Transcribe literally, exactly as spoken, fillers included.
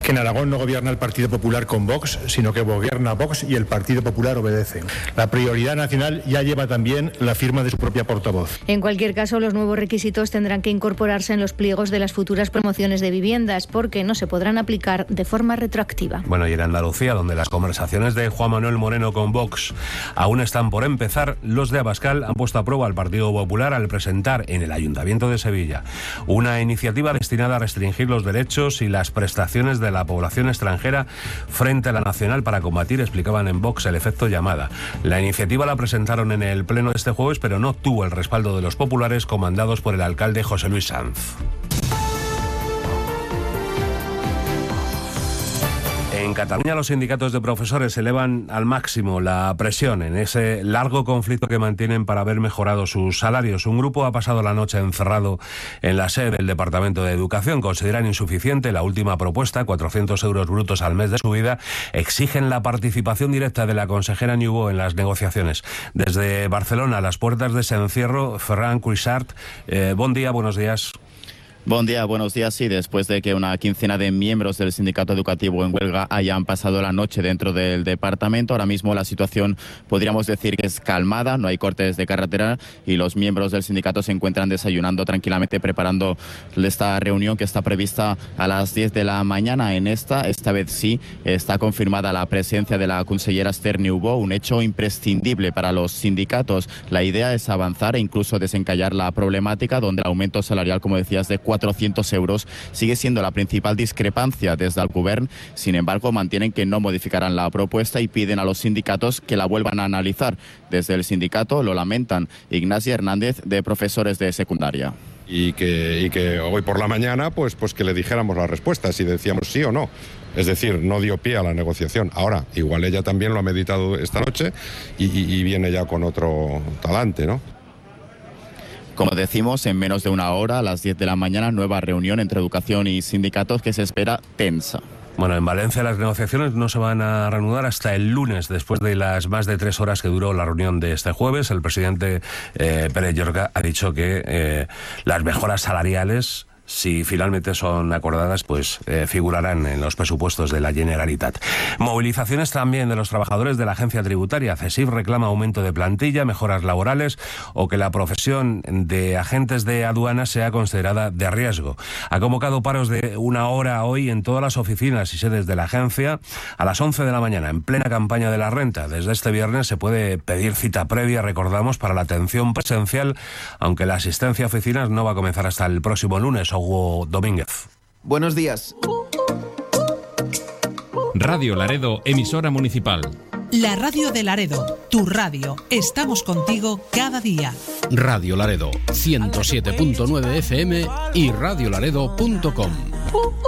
que en Aragón no gobierna el Partido Popular con Vox, sino que gobierna Vox y el Partido Popular obedece. La prioridad nacional ya lleva también la firma de su propia portavoz. En cualquier caso, los nuevos requisitos tendrán que incorporarse en los pliegos de las futuras promociones de viviendas, porque no se podrán aplicar de forma retroactiva. Bueno, y en Andalucía, donde las conversaciones de Juan Manuel Moreno con Vox aún están por empezar, los de Abascal han puesto a prueba al Partido Popular al presentar en el Ayuntamiento de Sevilla una iniciativa destinada a restringir los derechos y las prestaciones de la población extranjera frente a la nacional para combatir, explicaban en Vox, el efecto llamada. La iniciativa la presentaron en el pleno de este jueves, pero no tuvo el respaldo de los populares, comandados por el alcalde José Luis Sanz. En Cataluña, los sindicatos de profesores elevan al máximo la presión en ese largo conflicto que mantienen para ver mejorado sus salarios. Un grupo ha pasado la noche encerrado en la sede del Departamento de Educación. Consideran insuficiente la última propuesta, cuatrocientos euros brutos al mes de subida. Exigen la participación directa de la consejera Niubó en las negociaciones. Desde Barcelona, a las puertas de ese encierro, Ferran Cuixart, eh, buen día, buenos días. Buen día, buenos días. Sí, después de que una quincena de miembros del sindicato educativo en huelga hayan pasado la noche dentro del departamento, ahora mismo la situación podríamos decir que es calmada, no hay cortes de carretera y los miembros del sindicato se encuentran desayunando tranquilamente, preparando esta reunión que está prevista a las diez de la mañana. En esta, esta vez sí, está confirmada la presencia de la consellera Esther Niubó, un hecho imprescindible para los sindicatos. La idea es avanzar e incluso desencallar la problemática, donde el aumento salarial, como decías, de cuatrocientos euros sigue siendo la principal discrepancia desde el Govern. Sin embargo, mantienen que no modificarán la propuesta y piden a los sindicatos que la vuelvan a analizar. Desde el sindicato lo lamentan. Ignacia Hernández, de profesores de secundaria. Y que, y que hoy por la mañana pues, pues que le dijéramos la respuesta, si decíamos sí o no. Es decir, no dio pie a la negociación. Ahora, igual ella también lo ha meditado esta noche y, y, y viene ya con otro talante, ¿no? Como decimos, en menos de una hora, a las diez de la mañana, nueva reunión entre educación y sindicatos que se espera tensa. Bueno, en Valencia las negociaciones no se van a reanudar hasta el lunes, después de las más de tres horas que duró la reunión de este jueves. El presidente eh, Pere Llorca ha dicho que eh, las mejoras salariales, si finalmente son acordadas, pues eh, figurarán en los presupuestos de la Generalitat. Movilizaciones también de los trabajadores de la agencia tributaria. CESIF reclama aumento de plantilla, mejoras laborales o que la profesión de agentes de aduanas sea considerada de riesgo. Ha convocado paros de una hora hoy en todas las oficinas y sedes de la agencia a las once de la mañana, en plena campaña de la renta. Desde este viernes se puede pedir cita previa, recordamos, para la atención presencial, aunque la asistencia a oficinas no va a comenzar hasta el próximo lunes. Hugo Domínguez. Buenos días. Radio Laredo, emisora municipal. La radio de Laredo, tu radio. Estamos contigo cada día. Radio Laredo, ciento siete punto nueve F M y radio laredo punto com.